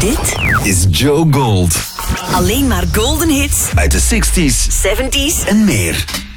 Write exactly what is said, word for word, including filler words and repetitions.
Dit is Joe Gold. Alleen maar golden hits Uit de zestig's zeventig's en meer.